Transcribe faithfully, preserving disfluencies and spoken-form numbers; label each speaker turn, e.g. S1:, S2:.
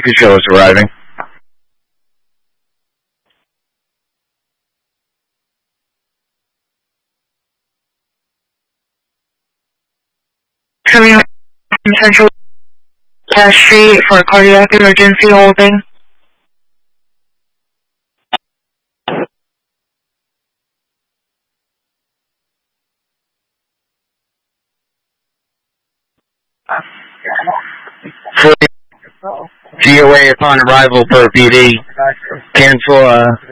S1: Control is arriving.
S2: Coming up in Central Cash Street for cardiac emergency holding.
S1: G O A upon arrival per P D. Cancel, uh,